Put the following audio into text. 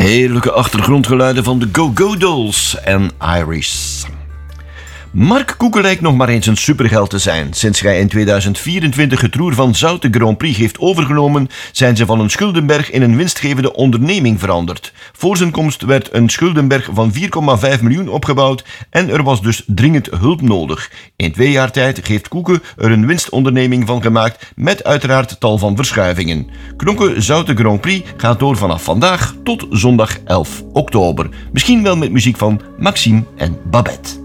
Heerlijke achtergrondgeluiden van de Go-Go Dolls en Iris. Mark Koeken lijkt nog maar eens een superheld te zijn. Sinds hij in 2024 het roer van Zoute Grand Prix heeft overgenomen, zijn ze van een schuldenberg in een winstgevende onderneming veranderd. Voor zijn komst werd een schuldenberg van 4,5 miljoen opgebouwd en er was dus dringend hulp nodig. In 2 jaar tijd heeft Koeken er een winstonderneming van gemaakt, met uiteraard tal van verschuivingen. Knokke Zoute Grand Prix gaat door vanaf vandaag tot zondag 11 oktober. Misschien wel met muziek van Maxime en Babette.